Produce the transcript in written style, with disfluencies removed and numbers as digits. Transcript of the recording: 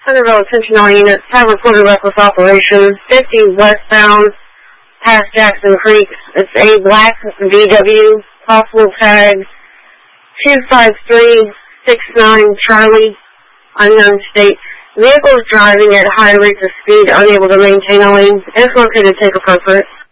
Centerville attention all units. Have reported reckless operation. 50 westbound past Jackson Creek. It's a black VW. Possible tag 25369 Charlie. Unknown state. Vehicle is driving at high rates of speed, unable to maintain a lane. If located, take appropriate.